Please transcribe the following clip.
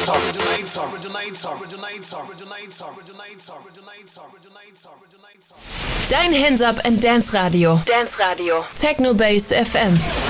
Dein Hands Up and Dance Radio. Techno Base FM.